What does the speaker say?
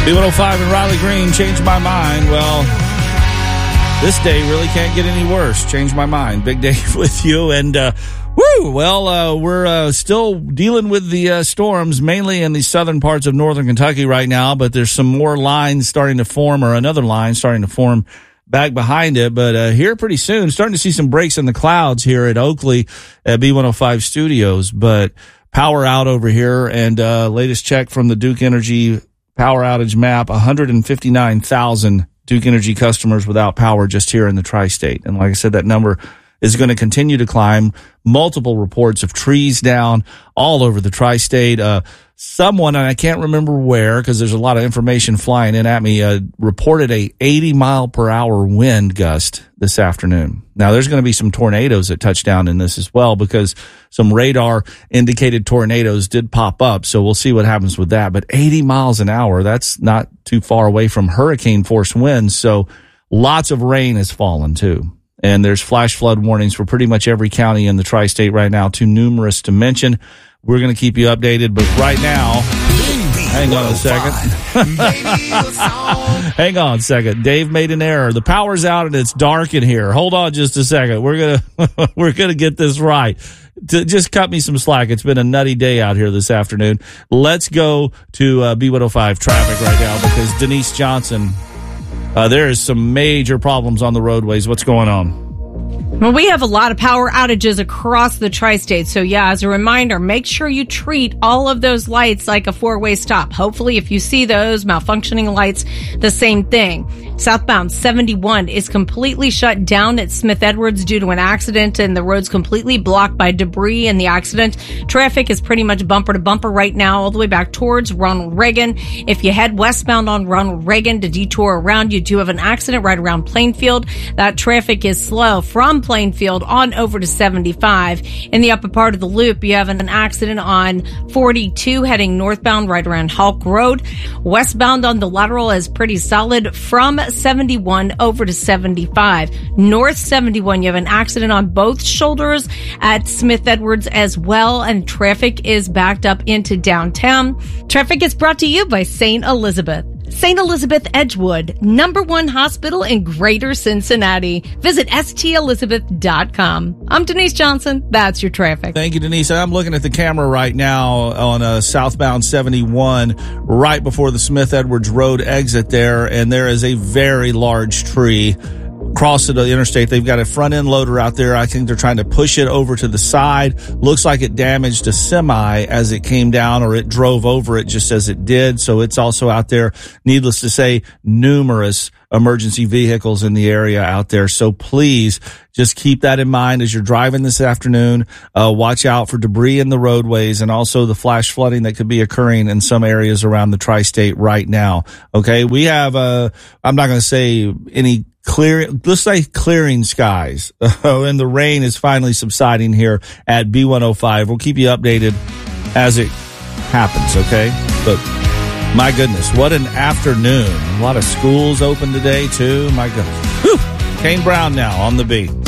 B105 and Riley Green, changed my mind. Well, this day really can't get any worse. Changed my mind. Big day with you. And, we're still dealing with the storms, mainly in the southern parts of northern Kentucky right now, but there's some more lines starting to form, or another line starting to form back behind it. But here pretty soon, starting to see some breaks in the clouds here at Oakley at B105 Studios. But power out over here, and latest check from the Duke Energy power outage map, 159,000 Duke Energy customers without power just here in the tri-state. And like I said, that number is going to continue to climb. Multiple reports of trees down all over the tri-state. Someone, and I can't remember where because there's a lot of information flying in at me, reported a 80-mile-per-hour wind gust this afternoon. Now, there's going to be some tornadoes that touch down in this as well because some radar-indicated tornadoes did pop up, so we'll see what happens with that. But 80 miles an hour, that's not too far away from hurricane-force winds, so lots of rain has fallen, too. And there's flash flood warnings for pretty much every county in the tri-state right now, too numerous to mention. We're going to keep you updated, but right now, hang on a second. Hang on a second. Dave made an error. The power's out and it's dark in here. Hold on just a second. We're going to get this right. Just cut me some slack. It's been a nutty day out here this afternoon. Let's go to B105 traffic right now because Denise Johnson, there is some major problems on the roadways. What's going on? Well, we have a lot of power outages across the tri-state. So, yeah, as a reminder, make sure you treat all of those lights like a four-way stop. Hopefully, if you see those malfunctioning lights, the same thing. Southbound 71 is completely shut down at Smith Edwards due to an accident, and the road's completely blocked by debris in the accident. Traffic is pretty much bumper to bumper right now, all the way back towards Ronald Reagan. If you head westbound on Ronald Reagan to detour around, you do have an accident right around Plainfield. That traffic is slow from Plainfield on over to 75. In the upper part of the loop, you have an accident on 42 heading northbound right around Hulk Road. Westbound on the lateral is pretty solid from 71 over to 75. North 71, you have an accident on both shoulders at Smith Edwards as well, and traffic is backed up into downtown. Traffic is brought to you by St. Elizabeth. St. Elizabeth Edgewood, #1 hospital in Greater Cincinnati. Visit stelizabeth.com. I'm Denise Johnson. That's your traffic. Thank you, Denise. I'm looking at the camera right now on southbound 71, right before the Smith Edwards Road exit there, and there is a very large tree across the interstate. They've got a front end loader out there. I think they're trying to push it over to the side. Looks like it damaged a semi as it came down, or it drove over it just as it did. So it's also out there. Needless to say, numerous emergency vehicles in the area out there. So please just keep that in mind as you're driving this afternoon. Watch out for debris in the roadways and also the flash flooding that could be occurring in some areas around the tri-state right now. Okay. We have, I'm not going to say any let's say clearing skies. And the rain is finally subsiding here at B105. We'll keep you updated as it happens, okay? But my goodness, what an afternoon. A lot of schools open today, too. My goodness. Whew. Kane Brown now on the beat.